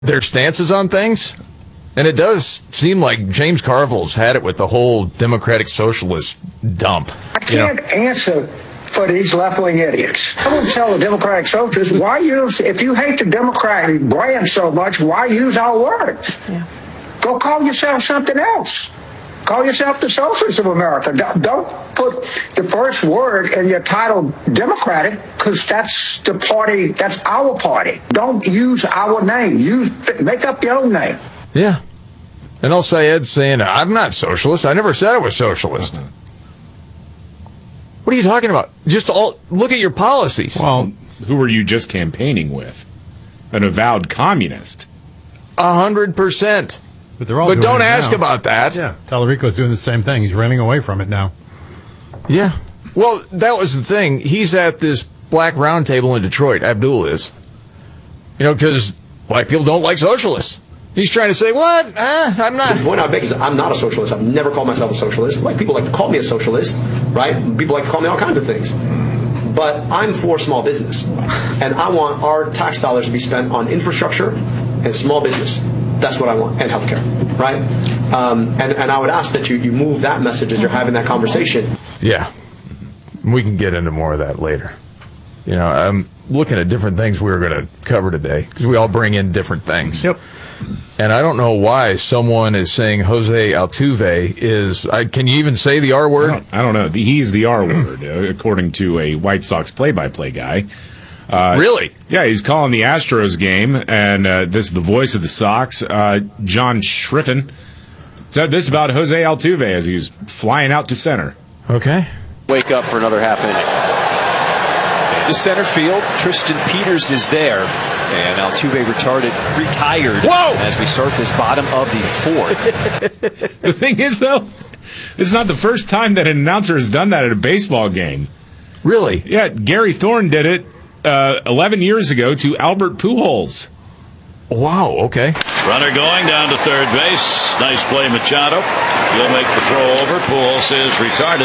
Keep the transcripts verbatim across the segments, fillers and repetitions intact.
their stances on things. And it does seem like James Carville's had it with the whole democratic socialist dump. I can't you know? answer for these left-wing idiots. I would tell the democratic socialists, why use, if you hate the Democratic brand so much, why use our words? Yeah. Go call yourself something else. Call yourself the Socialists of America. Don't put the first word in your title Democratic, because that's the party, that's our party. Don't use our name. Use, make up your own name. Yeah. And I'll say Ed's saying, I'm not socialist. I never said I was socialist. What are you talking about? Just all look at your policies. Well, who were you just campaigning with? An avowed communist. A hundred percent. But they're all But doing don't it ask now. about that. Yeah. Tallarico's doing the same thing. He's running away from it now. Yeah. Well, that was the thing. He's at this black round table in Detroit. Abdul is. You know, because black people don't like socialists. He's trying to say, what? Uh, I'm not. The point I make is I'm not a socialist. I've never called myself a socialist. Like, people like to call me a socialist, right? People like to call me all kinds of things. But I'm for small business. And I want our tax dollars to be spent on infrastructure and small business. That's what I want. And healthcare, right? Um, and, and I would ask that you, you move that message as you're having that conversation. Yeah. We can get into more of that later. You know, I'm looking at different things we were going to cover today, because we all bring in different things. Yep. And I don't know why someone is saying Jose Altuve is, I, can you even say the R word? I don't, I don't know. He's the R word, uh, according to a White Sox play-by-play guy. Uh, really? Yeah, he's calling the Astros game, and uh, this is the voice of the Sox, uh, John Schriffen, said this about Jose Altuve as he was flying out to center. Okay. Wake up for another half inning. To center field, Tristan Peters is there. And Altuve retarded, retired Whoa! as we start this bottom of the fourth. The thing is, though, it's not the first time that an announcer has done that at a baseball game. Really? Yeah, Gary Thorne did it uh, eleven years ago to Albert Pujols. Wow, okay. Runner going down to third base. Nice play, Machado. He'll make the throw over. Pujols is retarded.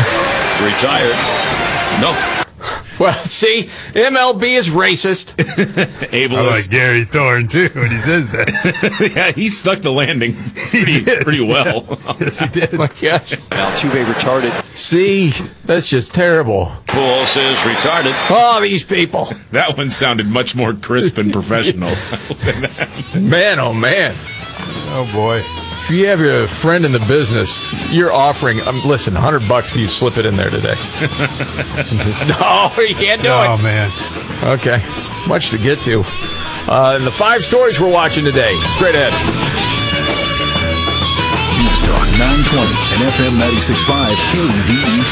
Retired. No. Well, see, M L B is racist. Ableist. I like Gary Thorne, too, when he says that. Yeah, he stuck the landing pretty, pretty well. Yes, he did. Oh my gosh. Altuve retarded. See, that's just terrible. Pujols is retarded. Oh, these people. That one sounded much more crisp and professional. I will say that. Man, oh man. Oh, boy. If you have your friend in the business, you're offering, um, listen, one hundred bucks if you slip it in there today. No, you can't do oh, it. Oh, man. Okay. Much to get to. Uh, and the five stories we're watching today. Straight ahead. News Talk nine twenty and F M ninety-six point five K V E C.